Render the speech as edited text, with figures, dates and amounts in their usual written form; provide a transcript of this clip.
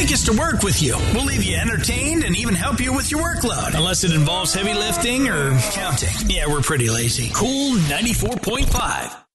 Take us to work with you. We'll leave you entertained and even help you with your workload. Unless it involves heavy lifting or counting. Yeah, we're pretty lazy. Cool 94.5.